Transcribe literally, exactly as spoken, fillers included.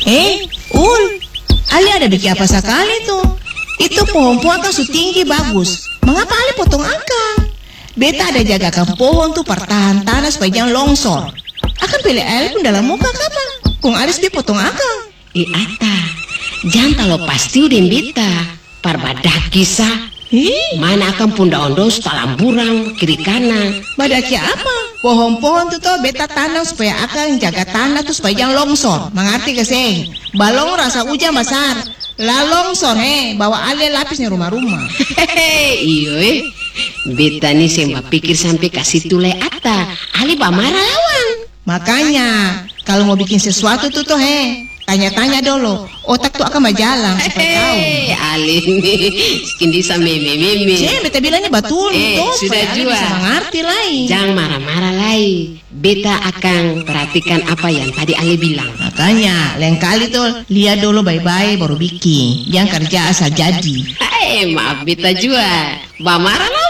Eh, Ul, Ali ada bikin apa sekali tuh? Itu pohon-pohon kan su tinggi bagus. Mengapa Ali potong akang? Beta ada jagakan pohon tuh pertahan tanah supaya jangan longsor. Akan pilih Ali pun dalam muka kapan? Kung Aris dia potong akang. Eh, Ata, jangan talo pasti udah beta. Parbadah kisah. Ih, Mana akan pun daun dos talamburang kiri kanan. badaki apa? Pohon-pohon tuh tuh beta tanam supaya akang jaga tanah tuh supaya jangan longsor. Mengerti keseng? Balong rasa hujan besar. Lah longsor he, bawa Ali lapisnya rumah-rumah. Hehehe, iyo eh. Beta nih sembah pikir sampai kasih tulai Ata. Ali marah lawan. Makanya, kalau mau bikin sesuatu tuh tuh he, tanya-tanya dulu. Otak tuh akan berjalan supaya tahu. Hehehe, Ali nih kini sama meme-meme. Cek, beta bilangnya betul. Eh, tuh, sudah supaya Ali jua. bisa mengerti lain. Jangan marah-marah lagi. Beta akan perhatikan apa yang tadi Ali bilang. Makanya, lain kali tuh lihat dulu baik-baik baru bikin. Jangan kerja asal jadi. Hei, maaf beta juga. Ba marah lah.